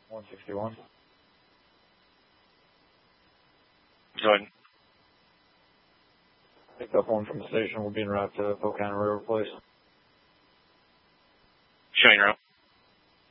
161. Jordan. Pick up one from the station. We'll be en route to Pocahontas River Place. Showing route.